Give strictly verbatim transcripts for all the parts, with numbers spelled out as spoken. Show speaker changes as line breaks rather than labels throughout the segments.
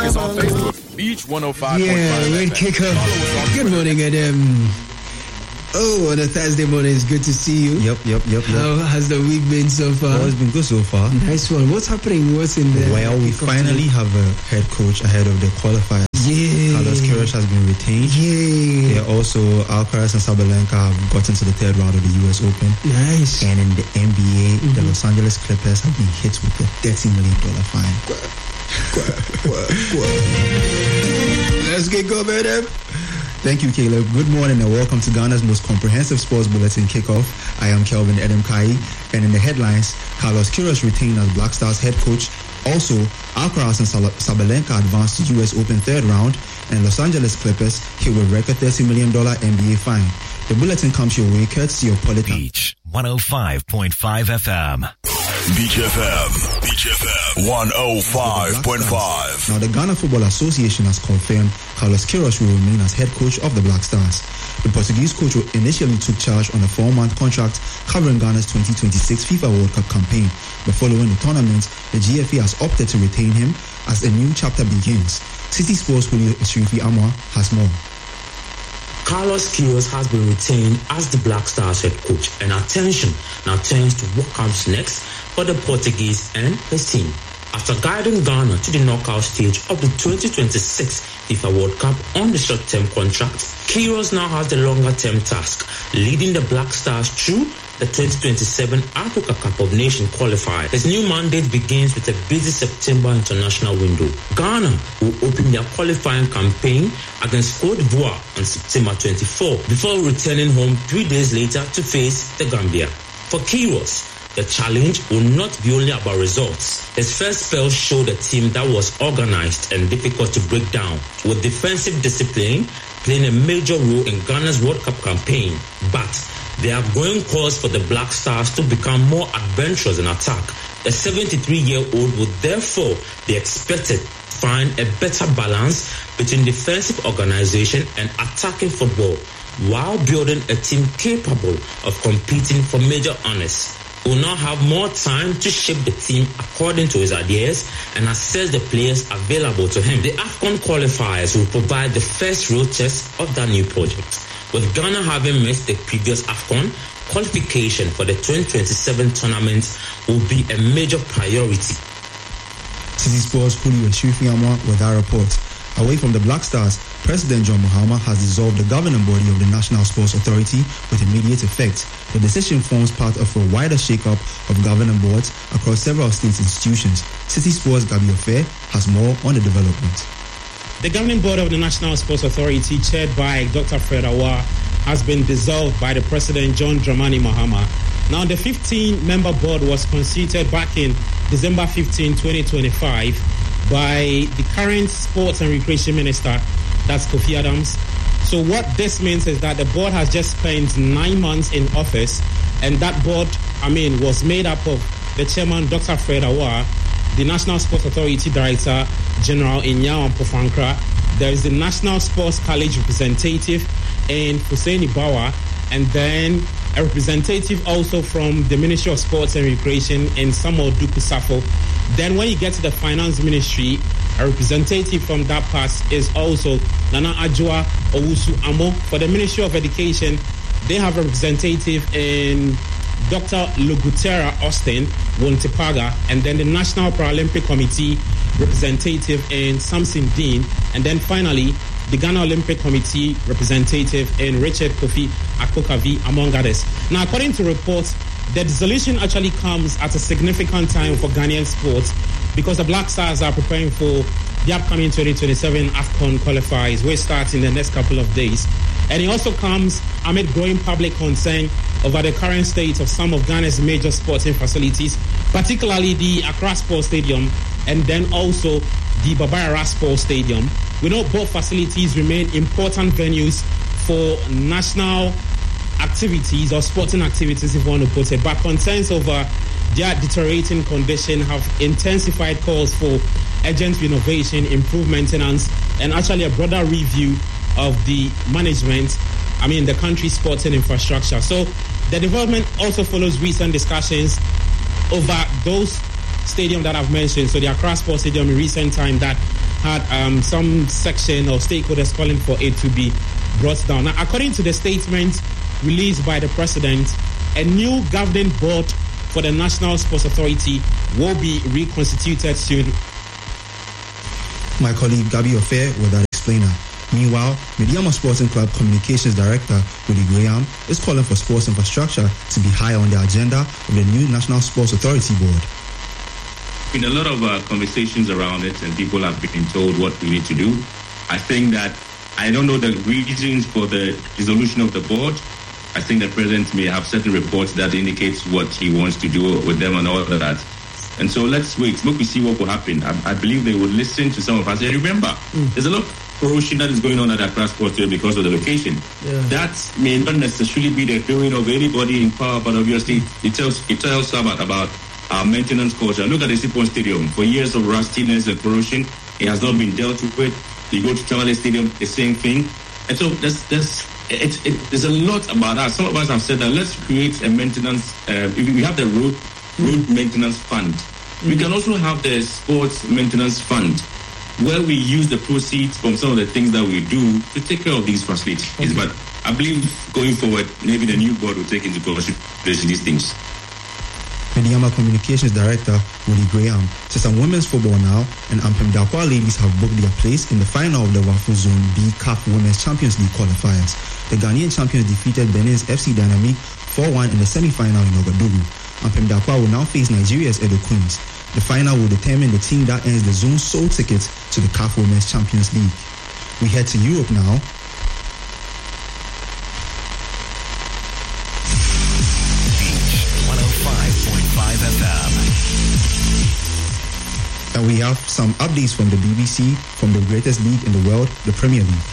Like us on Facebook, Beach one oh five point five.
Yeah, Red Kicker. Good morning, Adam. Oh, on a Thursday morning, it's good to see you.
Yep, yep, yep, yep.
How has the week been so far?
Oh, it's been good so far.
Nice one. What's happening? What's in there?
Well, we finally have a head coach ahead of the qualifiers.
Yeah.
Carlos Queiroz has been retained.
Yeah.
Yeah. Also, Alcaraz and Sabalenka have gotten to the third round of the U S Open.
Nice.
And in the N B A,
mm-hmm.
the Los Angeles Clippers have been hit with a thirty million dollars fine.
Let's get going, Adam.
Thank you, Caleb. Good morning and welcome to Ghana's most comprehensive sports bulletin kickoff. I am Kelvin Edem Kai, and in the headlines, Carlos Queiroz retained as Black Stars head coach. Also, Alcaraz and Sabalenka advanced to U S Open third round, and Los Angeles Clippers hit with record thirty million dollars N B A fine. The bulletin comes your way courtesy of Politan.
Beach one oh five point five F M.
Beach F M. Beach F M. one oh five point five.
Now, the Ghana Football Association has confirmed Carlos Queiroz will remain as head coach of the Black Stars. The Portuguese coach initially took charge on a four-month contract covering Ghana's twenty twenty-six FIFA World Cup campaign. But following the tournament, the G F A has opted to retain him as a new chapter begins. City Sports Julio Esrifi Amwa has more.
Carlos Queiroz has been retained as the Black Stars head coach, and attention now turns to what comes next for the Portuguese and his team. After guiding Ghana to the knockout stage of the twenty twenty-six FIFA World Cup on the short-term contract, Queiroz now has the longer-term task, leading the Black Stars through the twenty twenty-seven Africa Cup of Nations qualifier. His new mandate begins with a busy September international window. Ghana will open their qualifying campaign against Cote d'Ivoire on September twenty-fourth before returning home three days later to face the Gambia. For Queiroz, the challenge will not be only about results. His first spell showed a team that was organized and difficult to break down, with defensive discipline playing a major role in Ghana's World Cup campaign. But there are growing calls for the Black Stars to become more adventurous in attack. The seventy-three-year-old would therefore be expected to find a better balance between defensive organization and attacking football, while building a team capable of competing for major honors. He will now have more time to shape the team according to his ideas and assess the players available to him. The AFCON qualifiers will provide the first real test of that new project. With Ghana having missed the previous AFCON, qualification for the twenty twenty-seven tournament will be a major priority.
City Sports Julio Esrifi Amwa with our report. Away from the Black Stars, President John Mahama has dissolved the governing body of the National Sports Authority with immediate effect. The decision forms part of a wider shake-up of governing boards across several state institutions. City Sports Gabi Ofe has more on the development.
The governing board of the National Sports Authority, chaired by Doctor Fred Awar, has been dissolved by the President John Dramani Mahama. Now, the fifteen-member board was constituted back in December fifteenth, twenty twenty-five, by the current Sports and Recreation Minister, that's Kofi Adams. So what this means is that the board has just spent nine months in office, and that board, I mean, was made up of the chairman, Doctor Fred Awar, the National Sports Authority Director General Inyao Pofankra. There is the National Sports College representative in Hussein Ibawa, and then a representative also from the Ministry of Sports and Recreation in Samuel Duku Safo. Then when you get to the Finance Ministry, a representative from that part is also Nana Adjoa Owusu Amo. For the Ministry of Education, they have a representative in Doctor Lugutera Austin Wontepaga, and then the National Paralympic Committee representative in Samson Dean, and then finally the Ghana Olympic Committee representative in Richard Kofi Akokavi, among others. Now, according to reports, the dissolution actually comes at a significant time for Ghanaian sports because the Black Stars are preparing for the upcoming twenty twenty-seven AFCON qualifiers, which starts in the next couple of days. And it also comes amid growing public concern over the current state of some of Ghana's major sporting facilities, particularly the Accra Sports Stadium and then also the Baba Yara Sports Stadium. We know both facilities remain important venues for national activities or sporting activities, if you want to put it, but concerns over their deteriorating condition have intensified calls for urgent renovation, improved maintenance, and actually a broader review of the management, I mean the country's sporting infrastructure. So the development also follows recent discussions over those stadiums that I've mentioned, so the Accra Sports Stadium in recent time that had um, some section or stakeholders calling for it to be brought down. Now, according to the statement released by the president, a new governing board for the National Sports Authority will be reconstituted soon.
My colleague Gabby Ofair with that explainer. Meanwhile, Medeama Sporting Club Communications Director Willie Graham is calling for sports infrastructure to be high on the agenda of the new National Sports Authority Board.
Been a lot of uh, conversations around it, and people have been told what we need to do. I think that I don't know the reasons for the dissolution of the board. I think the president may have certain reports that indicates what he wants to do with them and all of that. And so let's wait. Look, we see what will happen. I, I believe they will listen to some of us. And remember, mm. there's a lot of corrosion that is going on at Accra Sports Field because of the location. Yeah. That may not necessarily be the doing of anybody in power, but obviously it tells it tells Sabat about our maintenance culture. Look at the Sipon Stadium. For years of rustiness and corrosion, it has not been dealt with. You go to Tamale Stadium, the same thing. And so there's there's it, it, there's a lot about that. Some of us have said that let's create a maintenance. Uh, if we have the road road maintenance fund, mm-hmm. we can also have the sports maintenance fund, where we use the proceeds from some of the things that we do to take care of these facilities. Okay. But I believe going forward, maybe the new board will take into consideration these things.
Medeama Communications Director Willie Graham says that women's football now and Ampem Dakwa ladies have booked their place in the final of the Wafu Zone B C A F Women's Champions League qualifiers. The Ghanaian champions defeated Benin's F C Dynamic four one in the semi-final in Ouagadougou. Ampem Dakwa will now face Nigeria's Edo Queens. The final will determine the team that earns the zone's sole ticket to the C A F Women's Champions League. We head to Europe now.
one oh five point five F M.
And we have some updates from the B B C from the greatest league in the world, the Premier League.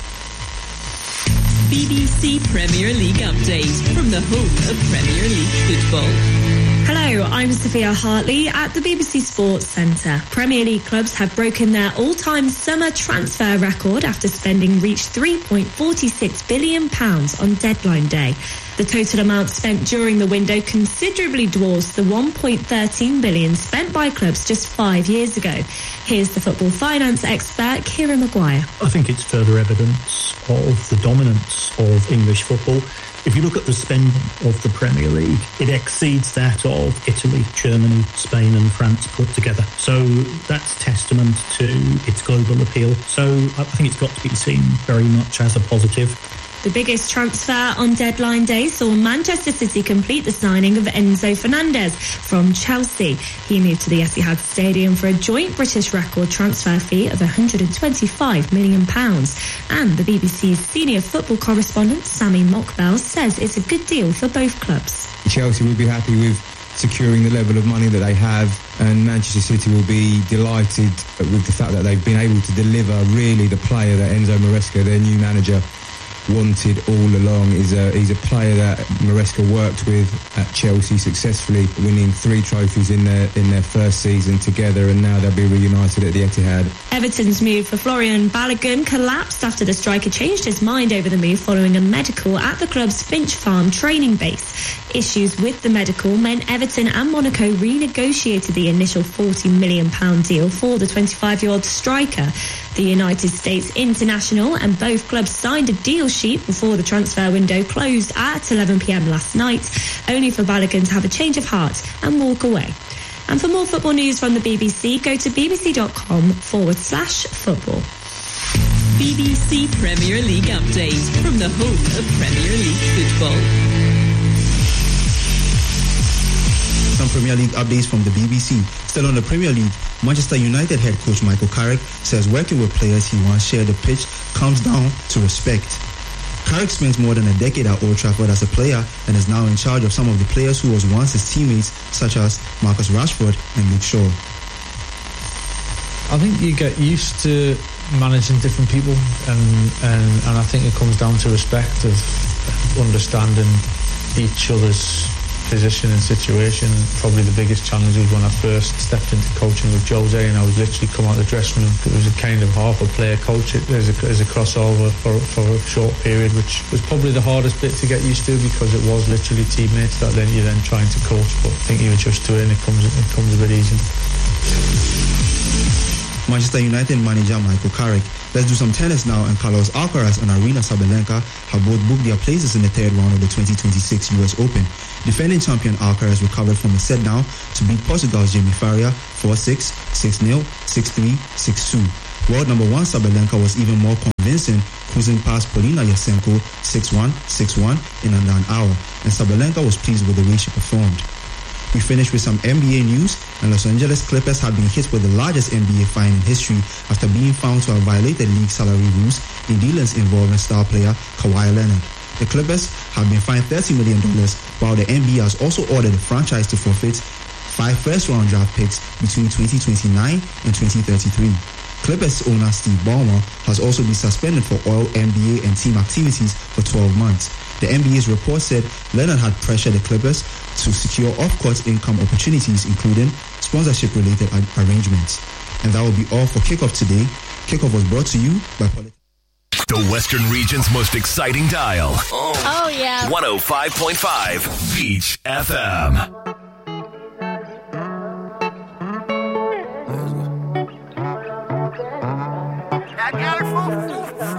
B B C Premier League update from the home of Premier League football.
Hello, I'm Sophia Hartley at the B B C Sports Centre. Premier League clubs have broken their all-time summer transfer record after spending reached three point four six billion pounds on deadline day. The total amount spent during the window considerably dwarfs the one point one three billion pounds spent by clubs just five years ago. Here's the football finance expert, Kieran Maguire.
I think it's further evidence of the dominance of English football. If you look at the spending of the Premier League, it exceeds that of Italy, Germany, Spain and France put together. So that's testament to its global appeal. So I think it's got to be seen very much as a positive.
The biggest transfer on deadline day saw Manchester City complete the signing of Enzo Fernandez from Chelsea. He moved to the Etihad Stadium for a joint British record transfer fee of one hundred twenty-five million pounds. And the B B C's senior football correspondent, Sammy Mockbell, says it's a good deal for both clubs.
Chelsea will be happy with securing the level of money that they have, and Manchester City will be delighted with the fact that they've been able to deliver really the player that Enzo Maresca, their new manager, wanted all along. Is a he's a player that Maresca worked with at Chelsea successfully, winning three trophies in their in their first season together, and now they'll be reunited at the Etihad.
Everton's move for Florian Balogun collapsed after the striker changed his mind over the move following a medical at the club's Finch Farm training base. Issues with the medical meant Everton and Monaco renegotiated the initial forty million pounds deal for the twenty-five-year-old striker. The United States international and both clubs signed a deal sheet before the transfer window closed at eleven p.m. last night, only for Balogun to have a change of heart and walk away. And for more football news from the B B C, go to bbc.com forward slash football.
B B C Premier League update from the home of Premier League football.
Some Premier League updates from the B B C. Still on the Premier League, Manchester United head coach Michael Carrick says working with players he once shared the pitch comes down to respect. Carrick spent more than a decade at Old Trafford as a player and is now in charge of some of the players who was once his teammates, such as Marcus Rashford and Luke Shaw.
I think you get used to managing different people, and, and, and I think it comes down to respect of understanding each other's position and situation. Probably the biggest challenge was when I first stepped into coaching with Jose, and I was literally come out of the dressing room. It was a kind of half a player coach as a, as a crossover for, for a short period, which was probably the hardest bit to get used to, because it was literally teammates that then you're then trying to coach. But I think you adjust to it and it comes it comes a bit easy.
Manchester United manager Michael Carrick. Let's do some tennis now, and Carlos Alcaraz and Arina Sabalenka have both booked their places in the third round of the twenty twenty-six U S Open. Defending champion Alcaraz recovered from a set down to beat Portugal's Jamie Faria four six, six nil, six three, six two. World number one Sabalenka was even more convincing, cruising past Polina Yasenko six one, six one in under an hour, and Sabalenka was pleased with the way she performed. We finished with some N B A news, and Los Angeles Clippers have been hit with the largest N B A fine in history after being found to have violated league salary rules in dealings involving star player Kawhi Leonard. The Clippers have been fined thirty million dollars, while the N B A has also ordered the franchise to forfeit five first-round draft picks between twenty twenty-nine and twenty thirty-three. Clippers owner Steve Ballmer has also been suspended for all N B A and team activities for twelve months. The N B A's report said Leonard had pressured the Clippers to secure off-court income opportunities, including sponsorship-related arrangements. And that will be all for Kickoff today. Kickoff was brought to you by Polit-
The Western Region's most exciting dial.
Oh, yeah.
one oh five point five Beach F M.